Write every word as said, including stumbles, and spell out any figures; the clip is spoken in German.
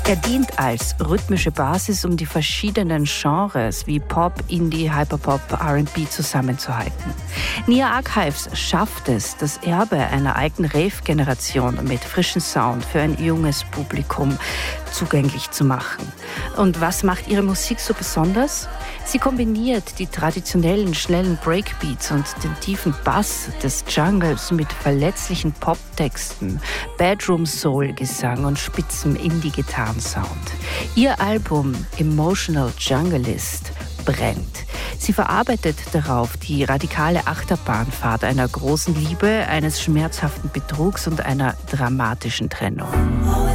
Er dient als rhythmische Basis, um die verschiedenen Genres wie Pop, Indie, Hyperpop, R and B zusammenzuhalten. Nia Archives schafft es, das Erbe einer alten Rave-Generation mit frischem Sound für ein junges Publikum zugänglich zu machen. Und was macht ihre Musik so besonders? Sie kombiniert die traditionellen, schnellen Breakbeats und den tiefen Bass des Jungles mit verletzlichen Poptexten, Bedroom-Soul-Gesang und spitzem Indie-Gitarrensound. Ihr Album Emotional Junglist brennt. Sie verarbeitet darauf die radikale Achterbahnfahrt einer großen Liebe, eines schmerzhaften Betrugs und einer dramatischen Trennung.